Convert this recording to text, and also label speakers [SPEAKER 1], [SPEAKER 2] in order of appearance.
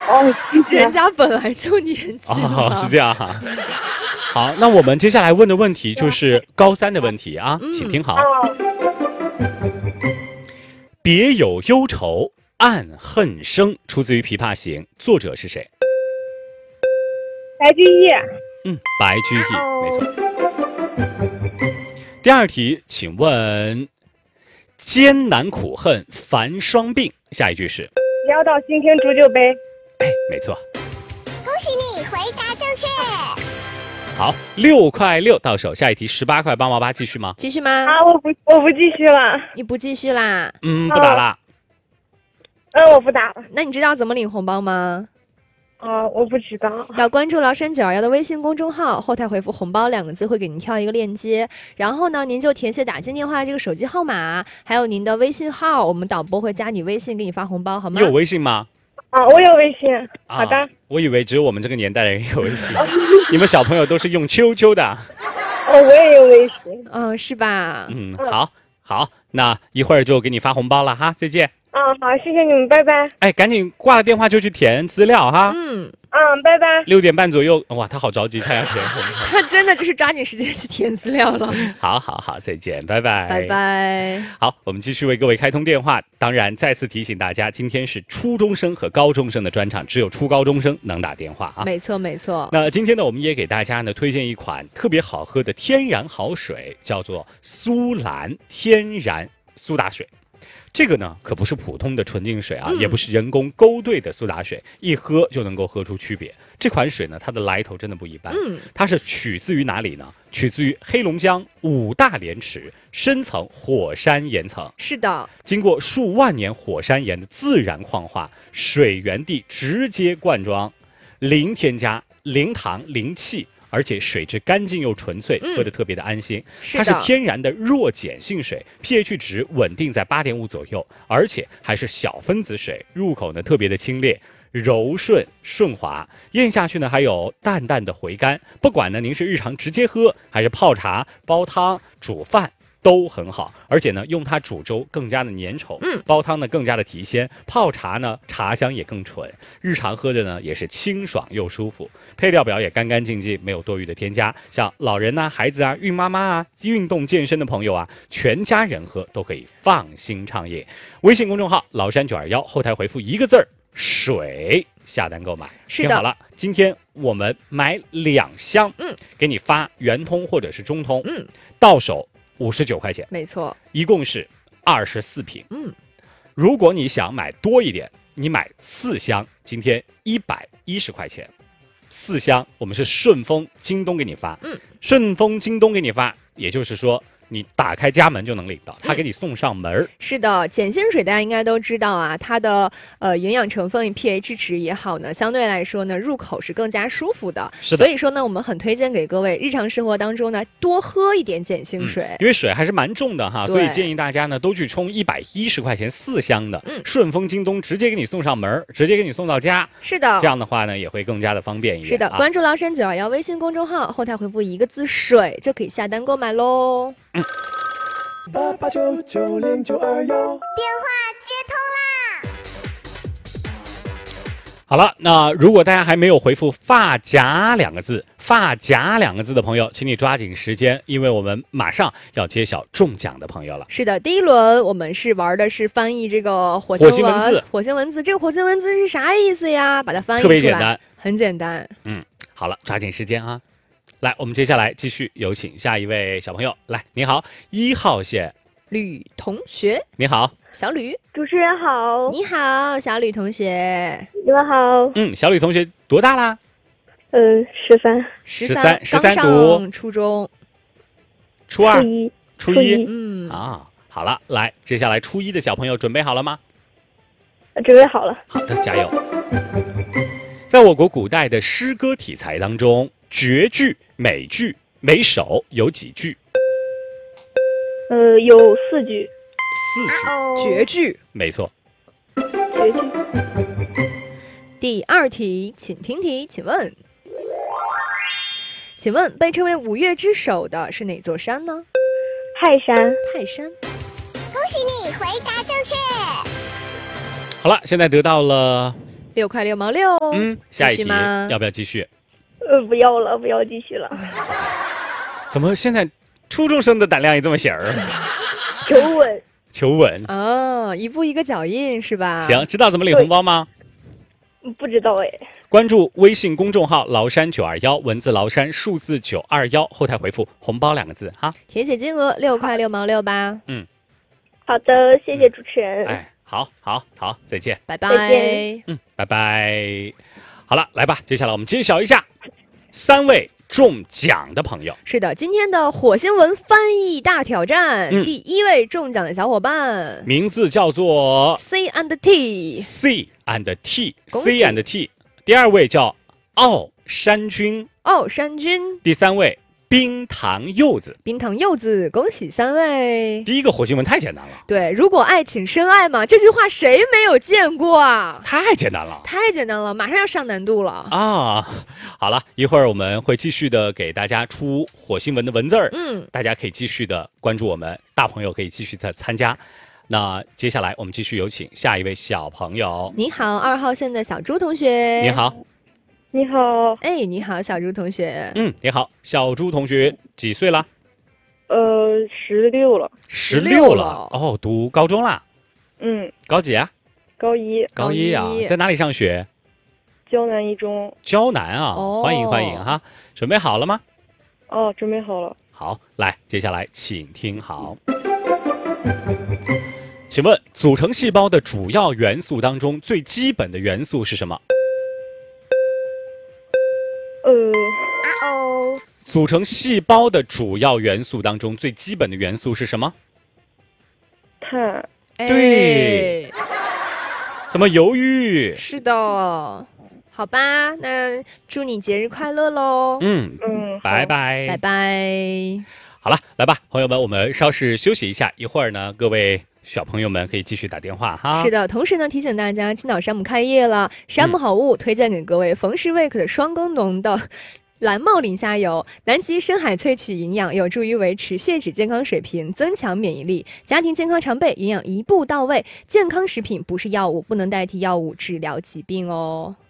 [SPEAKER 1] 哦，
[SPEAKER 2] 人家本来就年轻了。
[SPEAKER 3] 是这样哈。好，那我们接下来问的问题就是高3的问题啊，请听好。别有忧愁，暗恨生，出自于《琵琶行》，作者是谁？
[SPEAKER 1] 白居易。
[SPEAKER 3] 白居易，没错。第二题，请问艰难苦恨繁霜鬓，下一句是？
[SPEAKER 1] 潦倒新停煮酒杯。
[SPEAKER 3] 没错。
[SPEAKER 4] 恭喜你回答正确。
[SPEAKER 3] 好，6块6到手，下一题18块8毛8，继续吗？
[SPEAKER 2] 继续吗？
[SPEAKER 1] 啊，我不继续了。
[SPEAKER 2] 你不继续啦？
[SPEAKER 3] 不打啦。
[SPEAKER 1] 我不打了。
[SPEAKER 2] 那你知道怎么领红包吗？
[SPEAKER 1] 我不知道。
[SPEAKER 2] 要关注崂山921的微信公众号，后台回复红包2个字，会给您跳一个链接，然后呢您就填写打进电话这个手机号码，还有您的微信号，我们导播会加你微信给你发红包，好吗？
[SPEAKER 3] 你有微信吗？
[SPEAKER 1] 我有微信。好的。
[SPEAKER 3] 我以为只有我们这个年代的人有微信，你们小朋友都是用 QQ 的。
[SPEAKER 1] 我也有微信。
[SPEAKER 2] 是吧？
[SPEAKER 3] 好，那一会儿就给你发红包了哈，再见。
[SPEAKER 1] 好，谢谢你们，拜拜。
[SPEAKER 3] 赶紧挂了电话就去填资料哈。
[SPEAKER 1] 拜拜。
[SPEAKER 3] 6点半左右，哇，他好着急，他要填红包。
[SPEAKER 2] 他真的就是抓紧时间去填资料了。
[SPEAKER 3] 好，再见，拜拜，
[SPEAKER 2] 拜拜。
[SPEAKER 3] 好，我们继续为各位开通电话。当然，再次提醒大家，今天是初中生和高中生的专场，只有初高中生能打电话啊。
[SPEAKER 2] 没错。
[SPEAKER 3] 那今天呢，我们也给大家呢推荐一款特别好喝的天然好水，叫做苏蓝天然苏打水。这个呢可不是普通的纯净水啊，也不是人工勾兑的苏打水，一喝就能够喝出区别。这款水呢，它的来头真的不一般。它是取自于哪里呢？取自于黑龙江5大连池深层火山岩层。
[SPEAKER 2] 是的，
[SPEAKER 3] 经过数万年火山岩的自然矿化，水源地直接灌装，零添加、零糖、零气。而且水质干净又纯粹，喝得特别的安心。它是天然的弱碱性水 ，pH 值稳定在8.5左右，而且还是小分子水，入口呢特别的清冽、柔顺、顺滑，咽下去呢还有淡淡的回甘。不管呢您是日常直接喝，还是泡茶、煲汤、煮饭。都很好，而且呢，用它煮粥更加的粘稠，煲汤呢更加的提鲜，泡茶呢茶香也更纯，日常喝着呢也是清爽又舒服，配料表也干干净净，没有多余的添加，像老人呐、孩子啊、孕妈妈啊、运动健身的朋友啊，全家人喝都可以放心畅饮。微信公众号崂山921，后台回复1个字水，下单购买。听好了，今天我们买2箱，给你发圆通或者是中通，到手59块钱，
[SPEAKER 2] 没错，
[SPEAKER 3] 一共是24瓶。如果你想买多一点，你买4箱，今天110块钱，4箱我们是顺丰、京东给你发。顺丰、京东给你发，也就是说你打开家门就能领到，他给你送上门。
[SPEAKER 2] 是的，碱性水大家应该都知道啊，它的营养成分 pH 值也好呢，相对来说呢入口是更加舒服的。
[SPEAKER 3] 是的，
[SPEAKER 2] 所以说呢，我们很推荐给各位日常生活当中呢多喝一点碱性水，
[SPEAKER 3] 因为水还是蛮重的哈，所以建议大家呢都去冲110块钱4箱的，顺丰、京东直接给你送上门，直接给你送到家。
[SPEAKER 2] 是的，
[SPEAKER 3] 这样的话呢也会更加的方便一点。
[SPEAKER 2] 是的，关注崂山921微信公众号，后台回复1个字水就可以下单购买喽。
[SPEAKER 4] 88990921，电话接通啦！
[SPEAKER 3] 好了，那如果大家还没有回复发夹2个字，发夹2个字的朋友，请你抓紧时间，因为我们马上要揭晓中奖的朋友了。
[SPEAKER 2] 是的，第一轮我们是玩的是翻译这个火星文字，这个火星文字是啥意思呀？把它翻译出来，
[SPEAKER 3] 特别简单，
[SPEAKER 2] 很简单。
[SPEAKER 3] 好了，抓紧时间啊！来，我们接下来继续有请下一位小朋友。来，你好，1号线
[SPEAKER 2] 吕同学。
[SPEAKER 3] 你好，
[SPEAKER 2] 小吕。
[SPEAKER 1] 主持人好。
[SPEAKER 2] 你好，小吕同学。
[SPEAKER 1] 你们好。
[SPEAKER 3] 小吕同学多大啦
[SPEAKER 1] ？13
[SPEAKER 3] 读
[SPEAKER 2] 初中。
[SPEAKER 3] 初2。初一。好了，来，接下来初1的小朋友准备好了吗？
[SPEAKER 1] 准备好了。
[SPEAKER 3] 好的，加油。在我国古代的诗歌体裁当中，绝句、每句、每首有几句？
[SPEAKER 1] 有4句。
[SPEAKER 3] 4句。
[SPEAKER 2] 绝句。
[SPEAKER 3] 没错。
[SPEAKER 1] 绝句。
[SPEAKER 2] 第2题，请听题，请问被称为5岳之首的是哪座山呢？
[SPEAKER 1] 泰山。
[SPEAKER 2] 泰山。
[SPEAKER 4] 恭喜你回答正确。
[SPEAKER 3] 好了，现在得到了
[SPEAKER 2] 6.6块6毛6。
[SPEAKER 3] 下一题
[SPEAKER 2] 继续吗
[SPEAKER 3] 要不要继续？
[SPEAKER 1] 不要了，不要继续了。
[SPEAKER 3] 怎么现在初中生的胆量也这么小儿？
[SPEAKER 1] 求稳。
[SPEAKER 3] 求稳。
[SPEAKER 2] 哦，一步一个脚印是吧？
[SPEAKER 3] 行，知道怎么领红包吗？
[SPEAKER 1] 不知道哎。
[SPEAKER 3] 关注微信公众号崂山921，文字崂山，数字921，后台回复红包2个字哈。
[SPEAKER 2] 填写金额6.6块6毛6吧。
[SPEAKER 1] 好的，谢谢主持人。
[SPEAKER 3] 哎，好，再见。
[SPEAKER 2] 拜拜。
[SPEAKER 1] 再见
[SPEAKER 3] 拜拜。好了，来吧，接下来我们揭晓一下3位中奖的朋友。
[SPEAKER 2] 是的，今天的火星文翻译大挑战，第1位中奖的小伙伴
[SPEAKER 3] 名字叫做
[SPEAKER 2] C and T。
[SPEAKER 3] C and T，
[SPEAKER 2] 恭喜
[SPEAKER 3] C and T。 第2位叫奥山君，
[SPEAKER 2] 山君。
[SPEAKER 3] 第3位冰糖柚子。
[SPEAKER 2] 冰糖柚子，恭喜3位。
[SPEAKER 3] 第一个火星文太简单了，
[SPEAKER 2] 对，如果爱请深爱嘛，这句话谁没有见过啊？
[SPEAKER 3] 太简单了，
[SPEAKER 2] 太简单了，马上要上难度了
[SPEAKER 3] 啊！好了，一会儿我们会继续的给大家出火星文的文字儿，大家可以继续的关注我们，大朋友可以继续的参加。那接下来我们继续有请下一位小朋友。
[SPEAKER 2] 你好，2号线的小朱同学。
[SPEAKER 3] 你好。
[SPEAKER 1] 你好。
[SPEAKER 2] 哎，你好，小朱同学。
[SPEAKER 3] 你好，小朱同学几岁了
[SPEAKER 1] ？16了。
[SPEAKER 3] 16了哦，读高中啦？高几啊？
[SPEAKER 1] 高一。
[SPEAKER 3] 高一啊，在哪里上学？
[SPEAKER 1] 胶南一中。
[SPEAKER 3] 胶南啊，欢迎欢迎哈！准备好了吗？
[SPEAKER 1] 准备好了。
[SPEAKER 3] 好，来，接下来请听好。请问组成细胞的主要元素当中最基本的元素是什么？组成细胞的主要元素当中最基本的元素是什么？
[SPEAKER 1] 碳。
[SPEAKER 3] 对。怎么犹豫？
[SPEAKER 2] 是的。好吧，那祝你节日快乐喽。
[SPEAKER 3] 拜拜。
[SPEAKER 2] 拜拜。
[SPEAKER 3] 好了，来吧，朋友们，我们稍事休息一下，一会儿呢，各位小朋友们可以继续打电话哈。
[SPEAKER 2] 是的，同时呢，提醒大家，青岛山姆开业了，山姆好物推荐给各位冯氏胃可的双功能的蓝帽磷虾油，南极深海萃取营养，有助于维持血脂健康水平，增强免疫力，家庭健康常备，营养一步到位。健康食品不是药物，不能代替药物治疗疾病哦。